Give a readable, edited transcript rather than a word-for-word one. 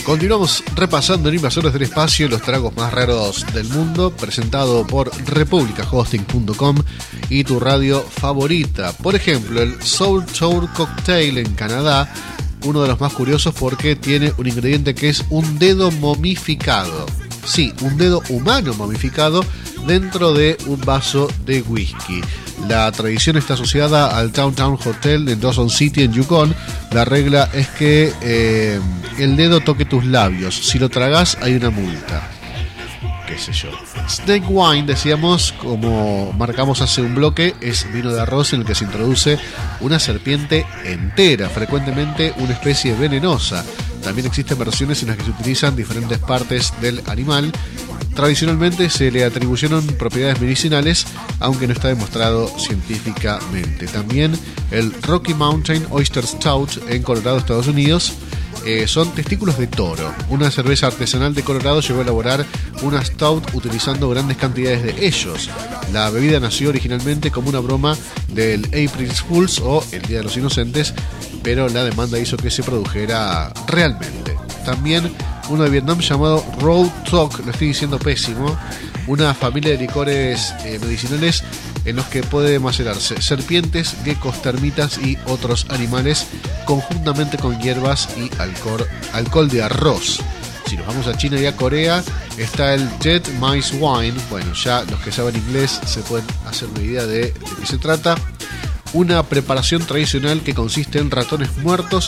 Continuamos repasando en Invasores del Espacio los tragos más raros del mundo, presentado por republicahosting.com y tu radio favorita. Por ejemplo, el Soul Tour Cocktail en Canadá, uno de los más curiosos porque tiene un ingrediente que es un dedo momificado. Sí, un dedo humano momificado dentro de un vaso de whisky. La tradición está asociada al Downtown Hotel en Dawson City, en Yukon. La regla es que el dedo toque tus labios. Si lo tragas, hay una multa. Qué sé yo. Snake Wine, decíamos, como marcamos hace un bloque, es vino de arroz en el que se introduce una serpiente entera, frecuentemente una especie venenosa. También existen versiones en las que se utilizan diferentes partes del animal. Tradicionalmente se le atribuyeron propiedades medicinales, aunque no está demostrado científicamente. También el Rocky Mountain Oyster Stout en Colorado, Estados Unidos, son testículos de toro. Una cerveza artesanal de Colorado llegó a elaborar una stout utilizando grandes cantidades de ellos. La bebida nació originalmente como una broma del April Fools o el Día de los Inocentes, pero la demanda hizo que se produjera realmente. También uno de Vietnam llamado Road Talk, lo estoy diciendo pésimo, una familia de licores medicinales en los que puede macerarse serpientes, geckos, termitas y otros animales conjuntamente con hierbas y alcohol de arroz. Si nos vamos a China y a Corea, está el Jet Mice Wine. Bueno, ya los que saben inglés se pueden hacer una idea de qué se trata. Una preparación tradicional que consiste en ratones muertos